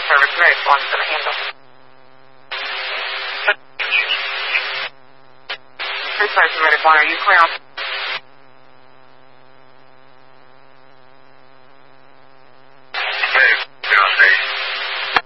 service. Mary Swan's going to handle. This person, Mary Swan, are you clear on?